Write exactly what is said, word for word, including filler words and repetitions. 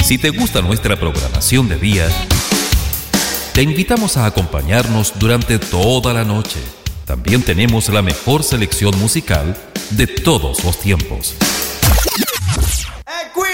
Si te gusta nuestra programación de día, te invitamos a acompañarnos durante toda la noche. También tenemos la mejor selección musical de todos los tiempos.